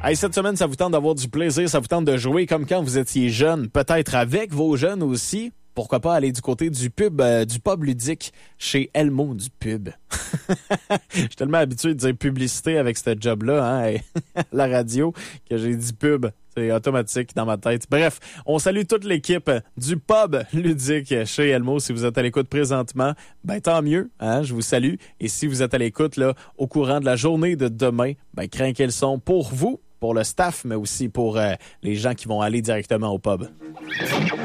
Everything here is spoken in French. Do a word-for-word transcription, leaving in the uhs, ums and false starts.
Hey, cette semaine, ça vous tente d'avoir du plaisir, ça vous tente de jouer comme quand vous étiez jeune, peut-être avec vos jeunes aussi. Pourquoi pas aller du côté du pub, euh, du pub ludique chez Elmo du pub. Je suis tellement habitué de dire publicité avec ce job-là, hein, la radio, que j'ai dit pub. C'est automatique dans ma tête. Bref, on salue toute l'équipe du pub ludique chez Elmo. Si vous êtes à l'écoute présentement, ben tant mieux, hein, je vous salue. Et si vous êtes à l'écoute là au courant de la journée de demain, ben craquez le son pour vous, pour le staff, mais aussi pour euh, les gens qui vont aller directement au pub.